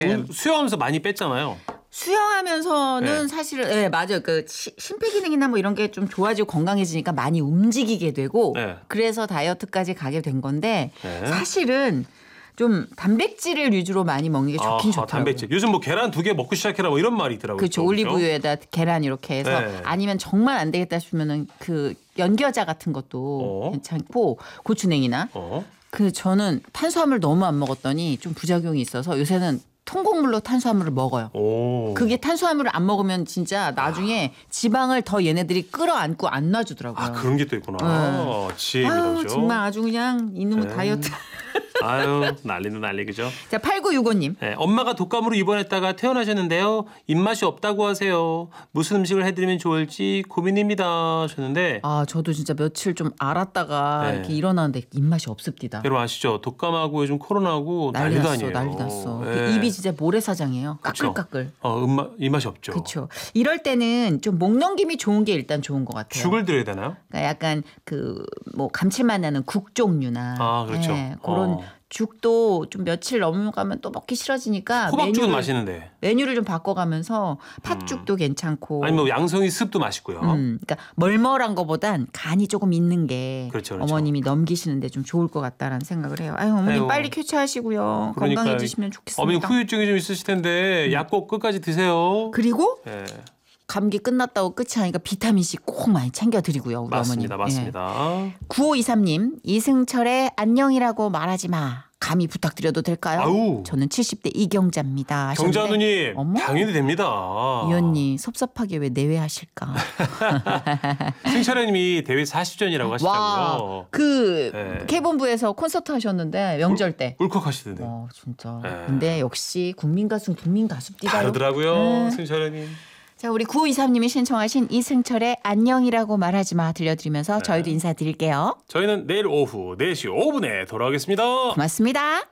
수영하면서 많이 뺐잖아요. 수영하면서는 사실은 네, 맞아요. 그 심폐기능이나 뭐 이런 게 좀 좋아지고 건강해지니까 많이 움직이게 되고 그래서 다이어트까지 가게 된 건데 사실은 좀 단백질을 위주로 많이 먹는 게 좋긴 좋더라고요. 단백질. 요즘 뭐 계란 2개 먹고 시작해라 뭐 이런 말이 있더라고요. 그렇죠. 올리브유에다 계란 이렇게 해서 아니면 정말 안 되겠다 싶으면은 그 연겨자 같은 것도 괜찮고 고추냉이나 그 저는 탄수화물 너무 안 먹었더니 좀 부작용이 있어서 요새는 통곡물로 탄수화물을 먹어요. 그게 탄수화물을 안 먹으면 진짜 나중에 지방을 더 얘네들이 끌어안고 안 놔주더라고요. 아 그런 게 또 있구나. 지혜입니다. 정말 아주 그냥 이놈의 다이어트. 아유 난리는 난리 그죠. 자 8965님. 네, 엄마가 독감으로 입원했다가 퇴원하셨는데요. 입맛이 없다고 하세요. 무슨 음식을 해드리면 좋을지 고민입니다 하셨는데. 아 저도 진짜 며칠 좀 알았다가 이렇게 일어나는데 입맛이 없습니다. 여러분 아시죠? 독감하고 요즘 코로나하고 난리도 아니에요. 난리 났어. 입이 진짜 모래사장이에요. 까끌까끌. 입맛이 없죠. 그렇죠. 이럴 때는 좀 목 넘김이 좋은 게 일단 좋은 것 같아요. 죽을 드려야 되나요? 그러니까 약간 그 뭐 감칠맛 나는 국 종류나 그렇죠. 그런 죽도 좀 며칠 넘어가면 또 먹기 싫어지니까 호박죽은 맛있는데 메뉴를 좀 바꿔가면서 팥죽도 괜찮고 아니 뭐 양송이 습도 맛있고요. 그러니까 멀멀한 거보단 간이 조금 있는 게 그렇죠. 어머님이 넘기시는데 좀 좋을 것 같다라는 생각을 해요. 아유 어머님 빨리 쾌차하시고요. 그러니까 건강해지시면 좋겠습니다. 어머님 후유증이 좀 있으실 텐데 약 꼭 끝까지 드세요. 그리고 감기 끝났다고 끝이 아니니까 비타민C 꼭 많이 챙겨드리고요. 우리 맞습니다. 어머님. 맞습니다. 9523님 이승철의 안녕이라고 말하지 마. 감히 부탁드려도 될까요? 아우. 저는 70대 이경자입니다. 경자 누님 당연히 됩니다. 이 언니 섭섭하게 왜 내외하실까? 승철님이 대회 40전이라고 하시더라고요. 그 K본부에서 콘서트 하셨는데 명절 때 울컥하시던데. 진짜. 근데 역시 국민 가수는 국민 가수입니다. 다르더라고요. 승철님. 자, 우리 9523님이 신청하신 이승철의 안녕이라고 말하지 마 들려드리면서 저희도 인사드릴게요. 저희는 내일 오후 4시 5분에 돌아오겠습니다. 고맙습니다.